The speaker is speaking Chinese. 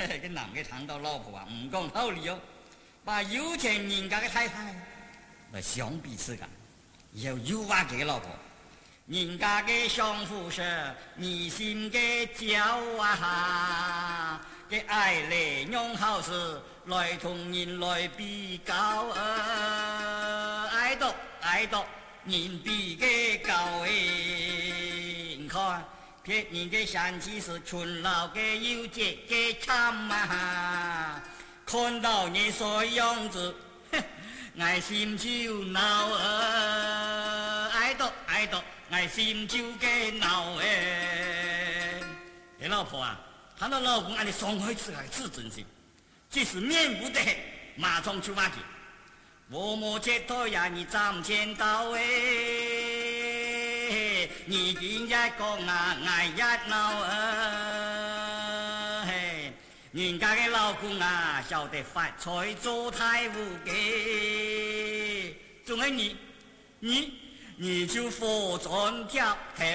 个男的谈到老婆啊，唔讲道理哦，把有钱人家的太太来相比此干，要诱惑这个老婆。人家的相夫是你心的骄啊，给爱来用好事来同人来比较爱到人比个高你看别人的山气是春老的有节的惨啊，看到你所样子，爱心就恼爱到。爱心就给闹你老婆啊，看到老公按你伤害自尊心，即使面不得马上就挖去。我摸切头呀，你站前到你今日讲啊，爱一闹人家的老公啊，晓得发财做太无嘅，仲係你就火转跳。